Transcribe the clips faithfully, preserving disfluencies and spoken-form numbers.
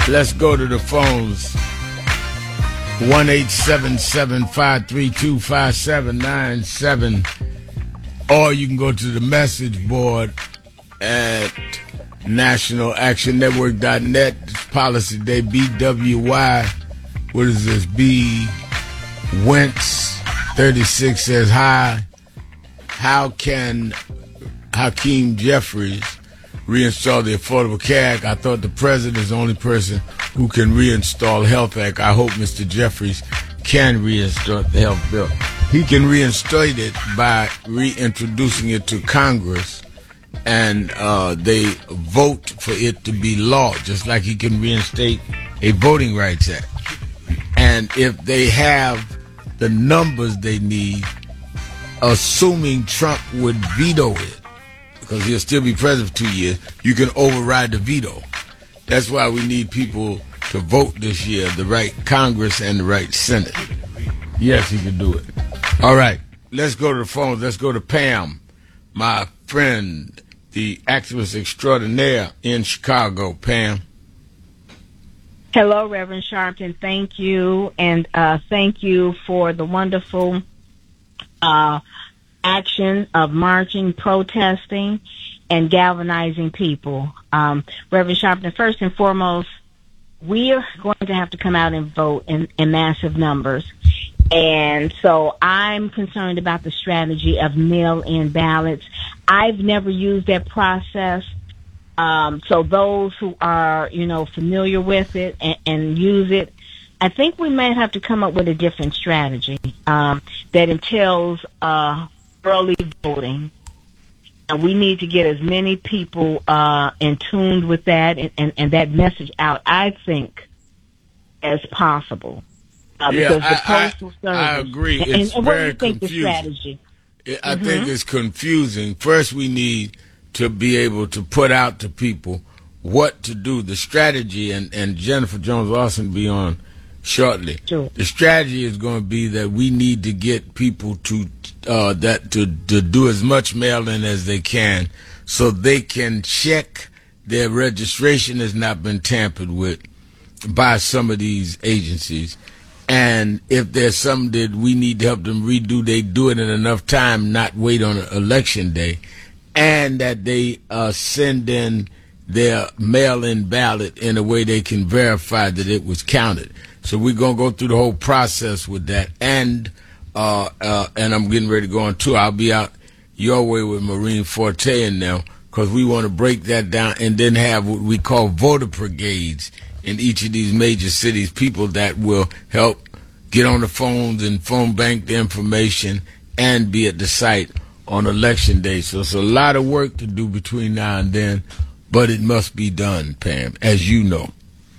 Let's go to the phones. one eight seven seven, five three two, five seven nine seven. Or you can go to the message board at national action network dot net. Policy Day, B W Y. What is this? B. Wentz, thirty-six, says, hi. How can Hakeem Jeffries reinstall the Affordable Care Act? I thought the president is the only person who can reinstall Health Act. I hope Mister Jeffries can reinstall the health bill. He can reinstate it by reintroducing it to Congress, and uh, they vote for it to be law, just like he can reinstate a Voting Rights Act. And if they have the numbers they need, assuming Trump would veto it, because he'll still be president for two years, you can override the veto. That's why we need people to vote this year, the right Congress and the right Senate. Yes, he can do it. All right, let's go to the phones. Let's go to Pam, my friend, the activist extraordinaire in Chicago. Pam. Hello, Reverend Sharpton. Thank you, and uh, thank you for the wonderful uh, action of marching, protesting, and galvanizing people. Um, Reverend Sharpton, first and foremost, we are going to have to come out and vote in, in massive numbers. And so I'm concerned about the strategy of mail-in ballots. I've never used that process. Um, so those who are, you know, familiar with it and, and use it, I think we might have to come up with a different strategy um, that entails uh, early voting. And we need to get as many people uh, in tune with that and, and, and that message out, I think, as possible. Uh, yeah, because the I, postal I, I service, agree. And, it's and very what do you think confusing. the strategy? I mm-hmm. think it's confusing. First, we need to be able to put out to people what to do, the strategy, and, and Jennifer Jones-Lawson will be on shortly. Sure. The strategy is going to be that we need to get people to uh, that to, to do as much mail-in as they can so they can check their registration has not been tampered with by some of these agencies. And if there's something that we need to help them redo, they do it in enough time, not wait on election day. And that they uh, send in their mail-in ballot in a way they can verify that it was counted. So we're going to go through the whole process with that. And uh, uh, and I'm getting ready to go on tour. I'll be out your way with Maureen Forte and them, because we want to break that down and then have what we call voter brigades in each of these major cities, people that will help get on the phones and phone bank the information and be at the site on election day. So it's a lot of work to do between now and then, but it must be done, Pam, as you know.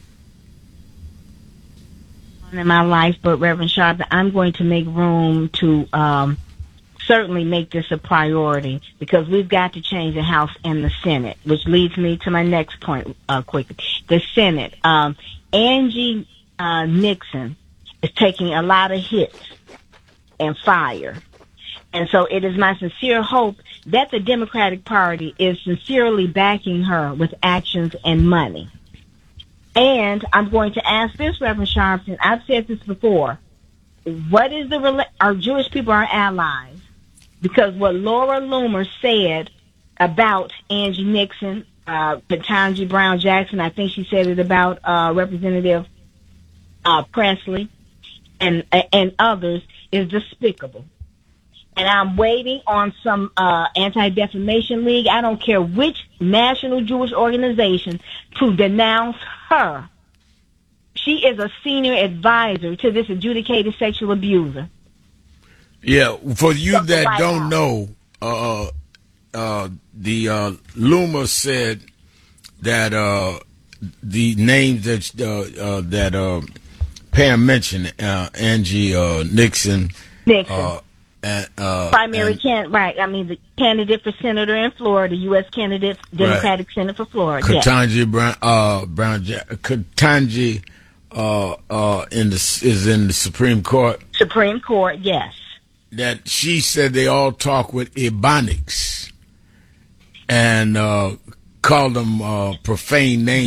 In my life, but Reverend Sharp, I'm going to make room to um, certainly make this a priority, because we've got to change the House and the Senate, which leads me to my next point uh, quickly. The Senate. Um, Angie uh, Nixon is taking a lot of hits and fire. And so it is my sincere hope that the Democratic Party is sincerely backing her with actions and money. And I'm going to ask this, Reverend Sharpton. I've said this before. What is the rela- are Jewish people our allies? Because what Laura Loomer said about Angie Nixon, uh, Ketanji Brown Jackson, I think she said it about uh, Representative uh, Presley and and others, is despicable. And I'm waiting on some uh, anti-defamation league, I don't care which national Jewish organization, to denounce her. She is a senior advisor to this adjudicated sexual abuser. Yeah, for you so, that don't know, uh, uh, the uh, Loomer said that uh, the names that uh, uh, that uh, Pam mentioned, uh, Angie uh, Nixon, Nixon. Uh, And, uh, primary and, can right. I mean, the candidate for senator in Florida, U S candidate, Democratic right. Senate for Florida. Ketanji yes. Brown, uh, Brown, Ketanji, uh, uh, in the is in the Supreme Court. Supreme Court, yes. That she said they all talk with Ebonics and uh, called them uh, profane names.